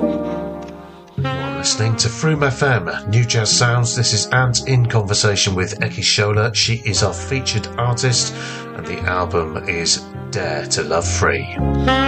You're listening to Froome FM, New Jazz Sounds. This is Ant in conversation with Eki Shola. She is our featured artist, and the album is Dare to Love Free.